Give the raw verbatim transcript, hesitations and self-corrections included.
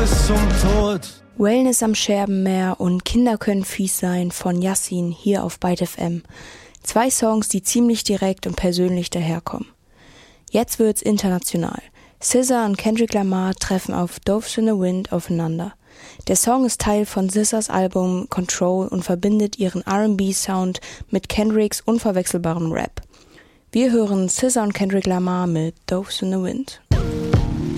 bis zum Tod. Wellness am Scherbenmeer und Kinder können fies sein von Yassin hier auf Byte F M. Zwei Songs, die ziemlich direkt und persönlich daherkommen. Jetzt wird's international. S Z A und Kendrick Lamar treffen auf Doves in the Wind aufeinander. Der Song ist Teil von S Z As Album Control und verbindet ihren R and B-Sound mit Kendricks unverwechselbarem Rap. Wir hören S Z A und Kendrick Lamar mit Doves in the Wind.